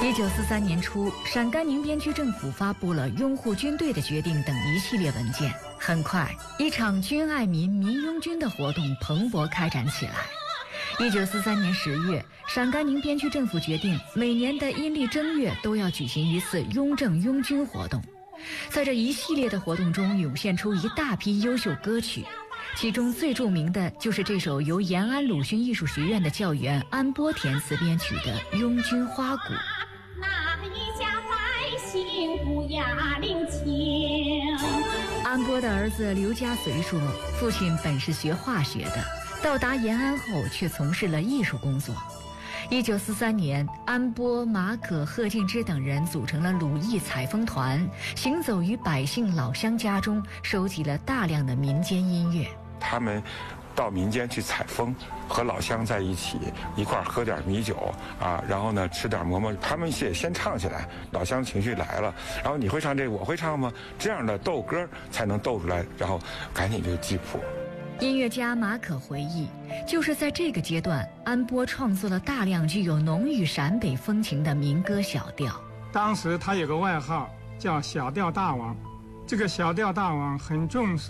1943年初，陕甘宁边区政府发布了拥护军队的决定等一系列文件。很快，一场军爱民、民拥军的活动蓬勃开展起来。1943年10月，陕甘宁边区政府决定，每年的阴历正月都要举行一次拥政拥军活动。在这一系列的活动中，涌现出一大批优秀歌曲。其中最著名的就是这首由延安鲁迅艺术学院的教员安波填词编曲的《拥军花鼓》。 那一家百姓不压领情。 安波的儿子刘家随说，父亲本是学化学的，到达延安后却从事了艺术工作。1943年，安波、马可、贺敬之等人组成了鲁艺采风团，行走于百姓老乡家中，收集了大量的民间音乐。 他们到民间去采风，和老乡在一起，一块喝点米酒啊，然后呢吃点馍馍。他们也先唱起来，老乡情绪来了，然后你会唱这个，我会唱吗？这样的斗歌才能斗出来，然后赶紧就记谱。 音乐家马可回忆，就是在这个阶段，安波创作了大量具有浓郁陕北风情的民歌小调。 当时他有个外号叫小调大王，这个小调大王很重视